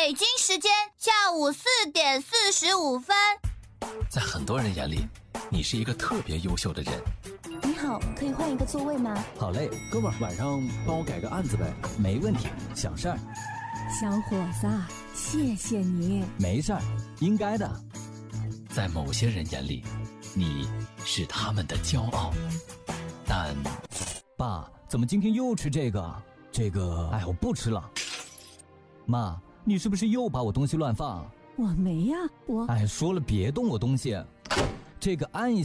北京时间下午4点45分。 在很多人眼里，你是一个特别优秀的人。 你好，可以换一个座位吗？ 好嘞，哥们儿，晚上帮我改个案子呗。 没问题，小事儿。 小伙子，谢谢你。 没事儿，应该的。 在某些人眼里，你是他们的骄傲，但…… 爸，怎么今天又吃这个？哎，我不吃了。妈，你是不是又把我东西乱放？ 我没呀， 哎，说了别动我东西。这个按一下。